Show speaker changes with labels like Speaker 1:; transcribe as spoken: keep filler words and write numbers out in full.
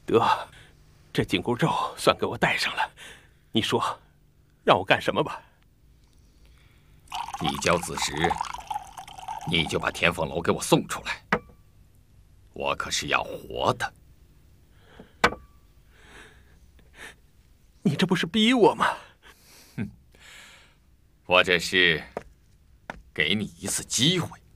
Speaker 1: 得，这紧箍咒算给我戴上了。你说，让我干什么吧？
Speaker 2: 一交子时，你就把田凤楼给我送出来。我可是要活的。
Speaker 1: 你这不是逼我吗？
Speaker 2: 哼，我这是给你一次机会。